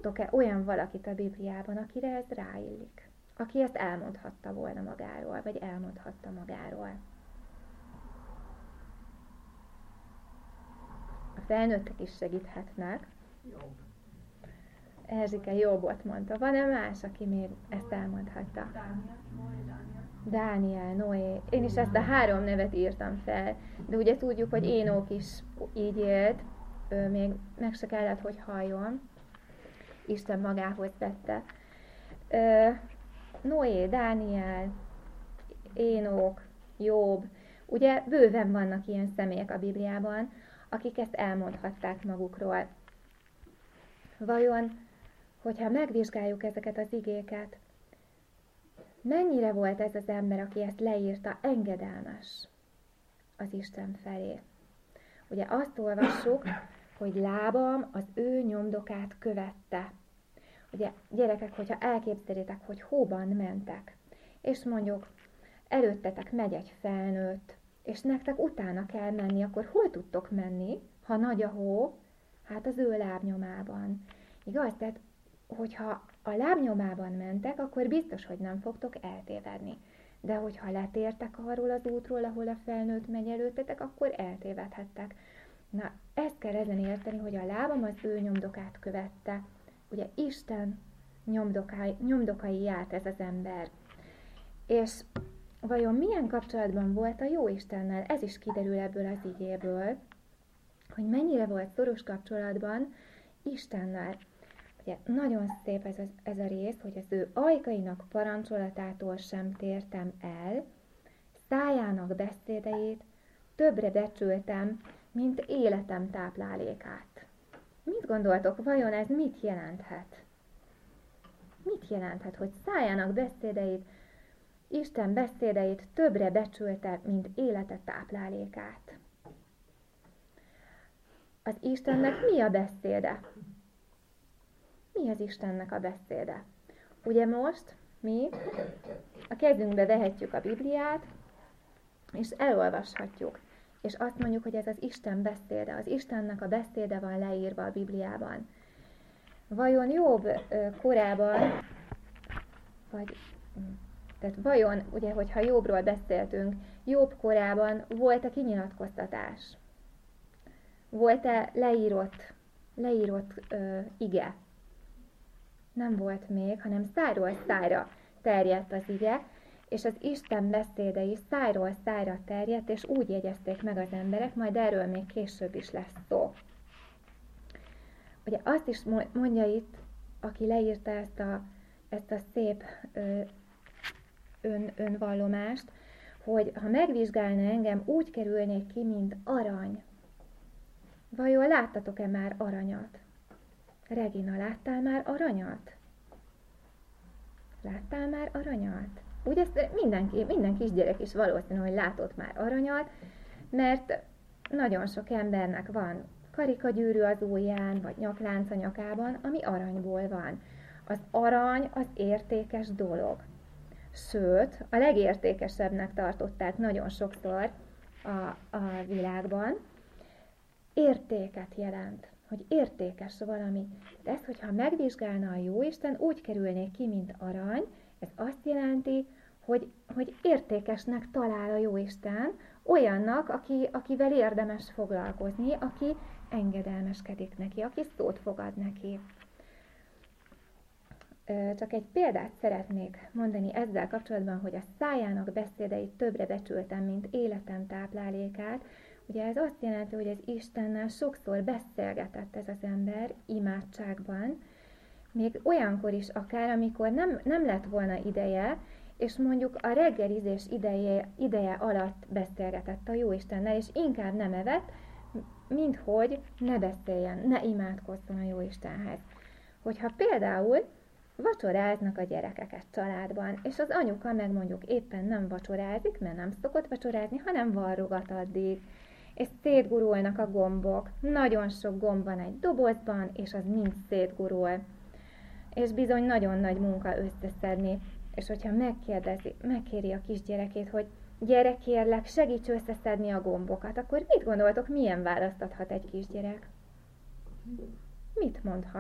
tudtok-e olyan valakit a Bibliában, akire ez ráillik? Aki ezt elmondhatta volna magáról, vagy elmondhatta magáról? A felnőttek is segíthetnek. Erzsike Jobbot mondta. Van-e más, aki még ezt elmondhatta? Dániel, Noé. Én is ezt a 3 nevet írtam fel, de ugye tudjuk, hogy Énok is így élt, még meg se kellett, hogy halljon. Isten magához vette. Noé, Dániel, Énok, Jobb. Ugye bőven vannak ilyen személyek a Bibliában, akik ezt elmondhatták magukról. Vajon, hogyha megvizsgáljuk ezeket az igéket, mennyire volt ez az ember, aki ezt leírta, engedelmes az Isten felé? Ugye azt olvassuk, hogy Lábam az ő nyomdokát követte. Ugye gyerekek, hogyha elképzeljétek, hogy hóban mentek, és mondjuk előttetek megy egy felnőtt, és nektek utána kell menni, akkor hol tudtok menni, ha nagy a hó? Hát az ő lábnyomában. Igaz? Tehát, hogyha a lábnyomában mentek, akkor biztos, hogy nem fogtok eltévedni. De hogyha letértek arról az útról, ahol a felnőtt megy előttetek, akkor eltévedhettek. Na, ezt kell ezen érteni, hogy a lábam az ő nyomdokát követte. Ugye Isten nyomdokai járt ez az ember. És vajon milyen kapcsolatban volt a Jóistennel? Ez is kiderül ebből az igéből, hogy mennyire volt szoros kapcsolatban Istennel. Ugye nagyon szép ez a rész, hogy az ő ajkainak parancsolatától sem tértem el, szájának beszédeit többre becsültem, mint életem táplálékát. Mit gondoltok, vajon ez mit jelenthet? Mit jelenthet, hogy szájának beszédeit, Isten beszédeit többre becsülte, mint élete táplálékát? Az Istennek mi a beszéde? Mi az Istennek a beszéde? Ugye most mi a kezünkbe vehetjük a Bibliát, és elolvashatjuk. És azt mondjuk, hogy ez az Isten beszéde. Az Istennek a beszéde van leírva a Bibliában. Vajon Jobb korában, tehát vajon, ugye, hogyha Jobbról beszéltünk, Jobb korában volt-e kinyilatkoztatás? Volt-e leírott ige? Nem volt még, hanem szájról szájra terjedt az ige, és az Isten beszédei szájról szájra terjedt, és úgy jegyezték meg az emberek, majd erről még később is lesz szó. Ugye azt is mondja itt, aki leírta ezt a szép önvallomást, hogy ha megvizsgálna engem, úgy kerülnék ki, mint arany. Vajon láttatok-e már aranyat? Regina, láttál már aranyat? Láttál már aranyat? Ugye ezt minden kisgyerek is valószínű, hogy látott már aranyat, mert nagyon sok embernek van karikagyűrű az ujján, vagy nyaklánc a nyakában, ami aranyból van. Az arany az értékes dolog. Sőt, a legértékesebbnek tartották nagyon sokszor a világban. Értéket jelent, hogy értékes valami. De ezt, hogyha megvizsgálna a Jóisten, úgy kerülnék ki, mint arany, ez azt jelenti, hogy értékesnek talál a Jóisten olyannak, akivel érdemes foglalkozni, aki engedelmeskedik neki, aki szót fogad neki. Csak egy példát szeretnék mondani ezzel kapcsolatban, hogy a szájának beszédeit többre becsültem, mint életem táplálékát. Ugye ez azt jelenti, hogy az Istennel sokszor beszélgetett ez az ember imádságban, még olyankor is akár, amikor nem lett volna ideje, és mondjuk a reggelizés ideje alatt beszélgetett a Jóistennel, és inkább nem evett, minthogy ne beszéljen, ne imádkozzon a Jóistenhez. Hogyha például vacsoráznak a gyerekek egy családban, és az anyuka meg mondjuk éppen nem vacsorázik, mert nem szokott vacsorázni, hanem varrogat addig, és szétgurulnak a gombok. Nagyon sok gomb van egy dobozban, és az mind szétgurul. És bizony nagyon nagy munka összeszedni. És hogyha megkéri a kisgyerekét, hogy gyere kérlek, segíts összeszedni a gombokat, akkor mit gondoltok, milyen választ adhat egy kisgyerek? Mit mondhat?